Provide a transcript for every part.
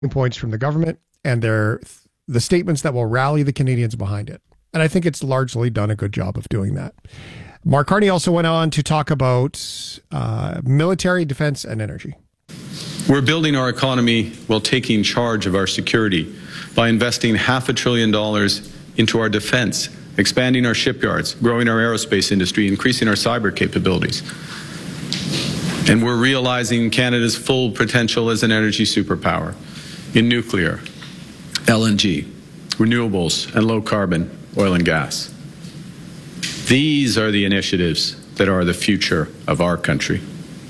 points from the government, and they're the statements that will rally the Canadians behind it. And I think it's largely done a good job of doing that. Mark Carney also went on to talk about military, defense, and energy. We're building our economy while taking charge of our security by investing $500 billion into our defense, expanding our shipyards, growing our aerospace industry, increasing our cyber capabilities. And we're realizing Canada's full potential as an energy superpower in nuclear, LNG, renewables, and low carbon oil and gas. These are the initiatives that are the future of our country.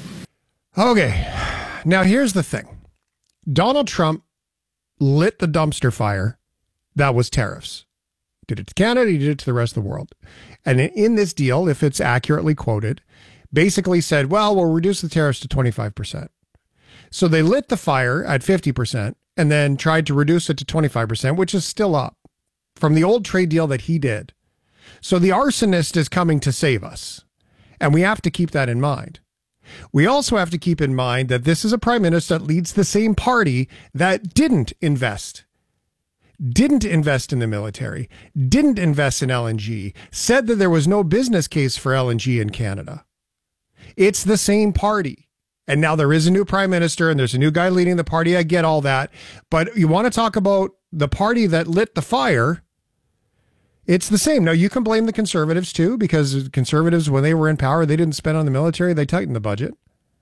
Okay, now here's the thing. Donald Trump lit the dumpster fire that was tariffs. He did it to Canada, he did it to the rest of the world. And in this deal, if it's accurately quoted, basically said, well, we'll reduce the tariffs to 25%. So they lit the fire at 50% and then tried to reduce it to 25%, which is still up from the old trade deal that he did. So the arsonist is coming to save us. And we have to keep that in mind. We also have to keep in mind that this is a prime minister that leads the same party that didn't invest in the military, didn't invest in LNG, said that there was no business case for LNG in Canada. It's the same party. And now there is a new prime minister and there's a new guy leading the party. I get all that. But you want to talk about the party that lit the fire, it's the same. Now, you can blame the Conservatives too, because Conservatives, when they were in power, they didn't spend on the military. They tightened the budget.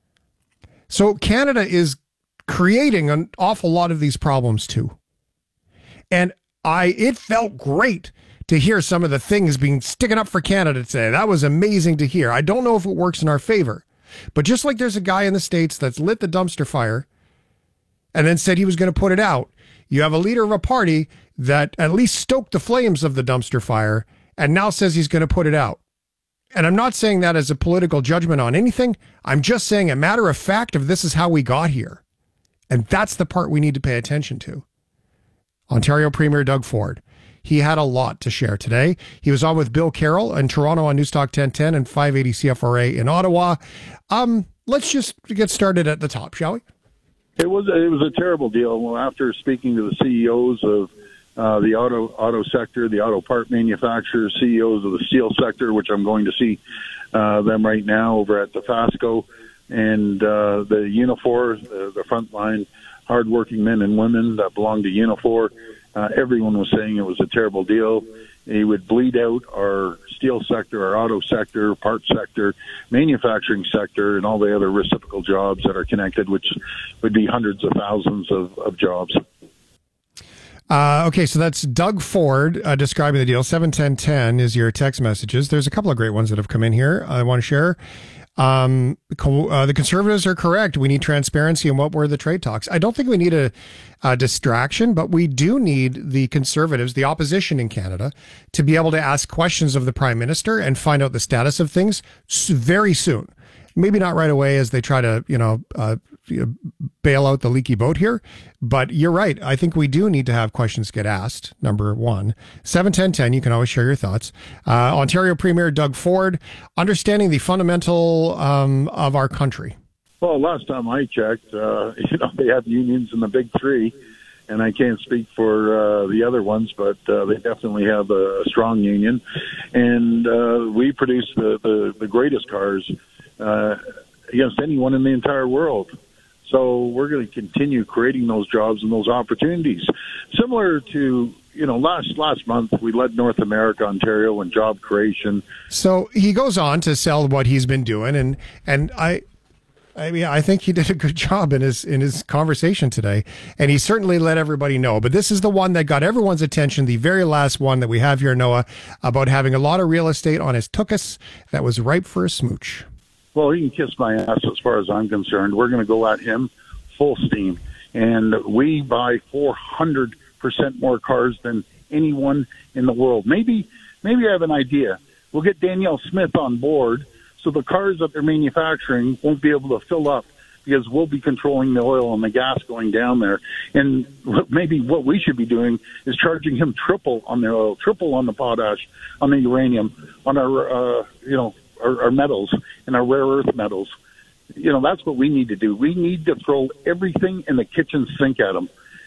So Canada is creating an awful lot of these problems too. And it felt great to hear some of the things being sticking up for Canada today. That was amazing to hear. I don't know if it works in our favor, but just like there's a guy in the States that's lit the dumpster fire and then said he was going to put it out, you have a leader of a party that at least stoked the flames of the dumpster fire and now says he's going to put it out. And I'm not saying that as a political judgment on anything. I'm just saying a matter of fact of this is how we got here. And that's the part we need to pay attention to. Ontario Premier Doug Ford. He had a lot to share today. He was on with Bill Carroll in Toronto on Newstalk 1010 and 580 CFRA in Ottawa. Let's just get started at the top, shall we? It was a terrible deal. Well, after speaking to the CEOs of the auto sector, the auto part manufacturers, CEOs of the steel sector, which I'm going to see them right now over at the FASCO, and the Unifor, the frontline hardworking men and women that belong to Unifor. Everyone was saying it was a terrible deal. It would bleed out our steel sector, our auto sector, parts sector, manufacturing sector, and all the other reciprocal jobs that are connected, which would be hundreds of thousands of jobs. Okay, so that's Doug Ford describing the deal. 71010 is your text messages. There's a couple of great ones that have come in here I want to share. The Conservatives are correct. We need transparency in what were the trade talks. I don't think we need a distraction, but we do need the Conservatives, the opposition in Canada, to be able to ask questions of the Prime Minister and find out the status of things very soon. Maybe not right away as they try to, bail out the leaky boat here. But you're right. I think we do need to have questions get asked, number one. 71010, you can always share your thoughts. Ontario Premier Doug Ford, understanding the fundamental of our country. Well, last time I checked, they have unions in the big three, and I can't speak for the other ones, but they definitely have a strong union. And we produce the greatest cars against anyone in the entire world. So we're going to continue creating those jobs and those opportunities. Similar to, last month we led North America, Ontario, in job creation. So he goes on to sell what he's been doing, and I think he did a good job in his conversation today, and he certainly let everybody know. But this is the one that got everyone's attention, the very last one that we have here, Noah, about having a lot of real estate on his tuchus that was ripe for a smooch. Well, he can kiss my ass as far as I'm concerned. We're going to go at him full steam. And we buy 400% more cars than anyone in the world. Maybe I have an idea. We'll get Danielle Smith on board so the cars that they're manufacturing won't be able to fill up because we'll be controlling the oil and the gas going down there. And maybe what we should be doing is charging him triple on the oil, triple on the potash, on the uranium, on our metals and our rare earth metals. That's what we need to do. We need to throw everything in the kitchen sink at them